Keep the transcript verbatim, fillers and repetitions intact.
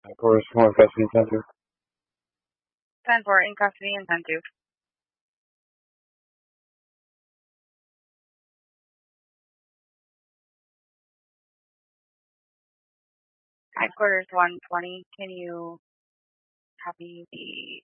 Headquarters one, custody ten two. ten four, in custody and ten two. Headquarters one twenty, can you copy the